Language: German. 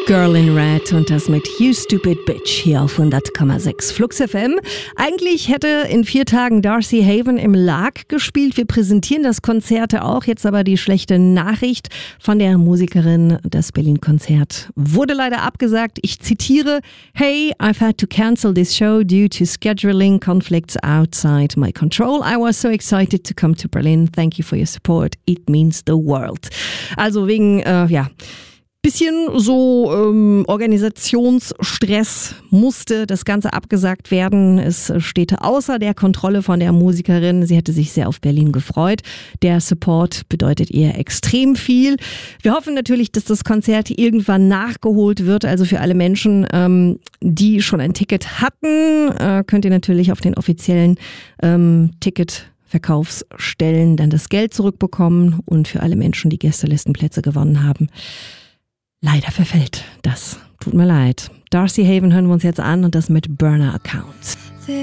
Girl in Red und das mit You Stupid Bitch hier auf 100,6 Flux FM. Eigentlich hätte in 4 Tagen Darcy Haven im Lark gespielt. Wir präsentieren das Konzert auch. Jetzt aber die schlechte Nachricht von der Musikerin. Das Berlin-Konzert wurde leider abgesagt. Ich zitiere: Hey, I've had to cancel this show due to scheduling conflicts outside my control. I was so excited to come to Berlin. Thank you for your support. It means the world. Also wegen, bisschen so Organisationsstress musste das Ganze abgesagt werden. Es steht außer der Kontrolle von der Musikerin. Sie hätte sich sehr auf Berlin gefreut. Der Support bedeutet ihr extrem viel. Wir hoffen natürlich, dass das Konzert irgendwann nachgeholt wird. Also für alle Menschen, die schon ein Ticket hatten, könnt ihr natürlich auf den offiziellen Ticketverkaufsstellen dann das Geld zurückbekommen. Und für alle Menschen, die Gästelistenplätze gewonnen haben, leider verfällt das. Tut mir leid. Darcy Haven hören wir uns jetzt an und das mit Burner Account.